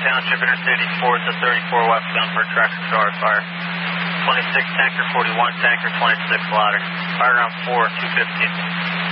Township, Interstate 84 to 34 westbound for a traffic car fire. 26 tanker, 41 tanker, 26 ladder. Fire around 4, 215.